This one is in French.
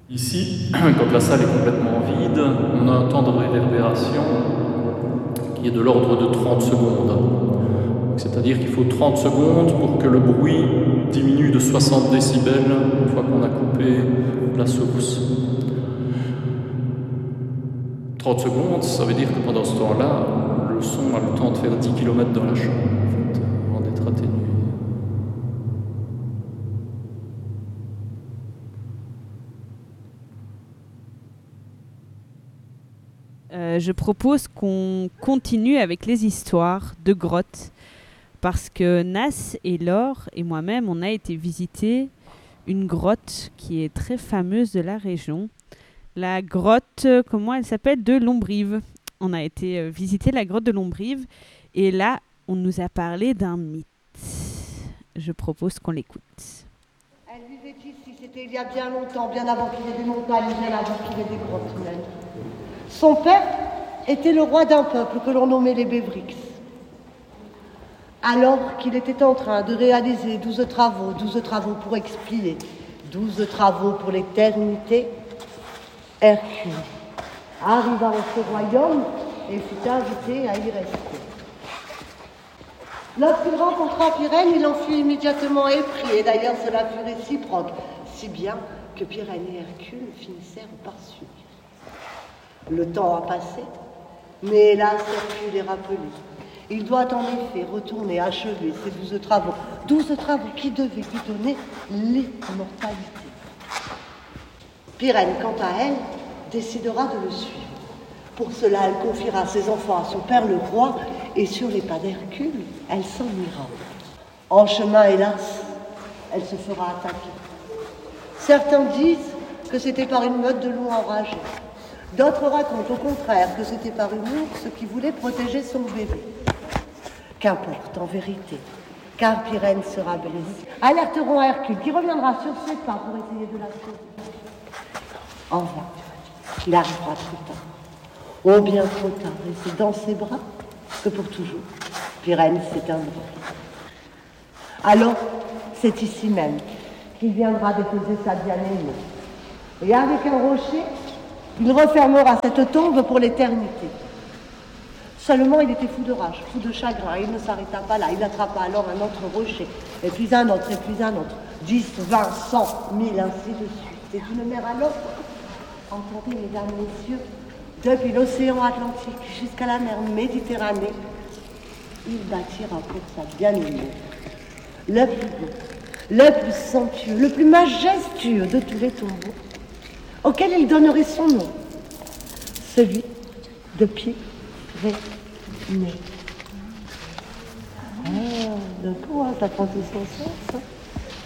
Ici, quand la salle est complètement vide, on a un temps de réverbération qui est de l'ordre de 30 secondes. C'est-à-dire qu'il faut 30 secondes pour que le bruit diminue de 60 décibels une fois qu'on a coupé la source. 30 secondes, ça veut dire que pendant ce temps-là, le son a le temps de faire 10 km dans la chambre, en fait, avant d'être atténué. Je propose qu'on continue avec les histoires de grottes parce que Nas et Laure et moi-même, on a été visiter une grotte qui est très fameuse de la région. La grotte, comment elle s'appelle, de Lombrive. On a été visiter la grotte de Lombrive et là, on nous a parlé d'un mythe. Je propose qu'on l'écoute. Elle vivait ici, c'était il y a bien longtemps, bien avant qu'il y ait des montagnes, bien avant qu'il y ait des grottes même. Son père était le roi d'un peuple que l'on nommait les Bévrix. Alors qu'il était en train de réaliser 12 travaux pour expier, 12 travaux pour l'éternité, Hercule arriva en ce royaume et fut invité à y rester. Lorsqu'il rencontra Pyrène, il en fut immédiatement épris, et d'ailleurs cela fut réciproque, si bien que Pyrène et Hercule finissèrent par s'unir. Le temps a passé, mais hélas, Hercule est rappelé. Il doit en effet retourner achever ses 12 travaux. 12 travaux qui devaient lui donner l'immortalité. Pyrène, quant à elle, décidera de le suivre. Pour cela, elle confiera ses enfants à son père le roi, et sur les pas d'Hercule, elle s'en ira. En chemin, hélas, elle se fera attaquer. Certains disent que c'était par une meute de loups enragés. D'autres racontent au contraire que c'était par une ours qui voulait protéger son bébé. Qu'importe en vérité, car Pyrène sera blessée. Alerteront Hercule qui reviendra sur ses pas pour essayer de la sauver. En vain, il arrivera trop tard. Oh, bien trop tard, et c'est dans ses bras que pour toujours, Pyrène s'éteindra. Alors, c'est ici même qu'il viendra déposer sa bien-aimée. Et avec un rocher, il refermera cette tombe pour l'éternité. Seulement, il était fou de rage, fou de chagrin. Il ne s'arrêta pas là. Il attrapa alors un autre rocher, et puis un autre, et puis un autre. 10, 20, 100, 1000, ainsi de suite. Et d'une mer à l'autre, entendez, mesdames, messieurs, depuis l'océan Atlantique jusqu'à la mer Méditerranée, il bâtira pour sa bien-aimée le plus beau, le plus somptueux, le plus majestueux de tous les tombeaux, auquel il donnerait son nom, celui de Pyrénées. Ah, d'un coup, ça prend tout son sens.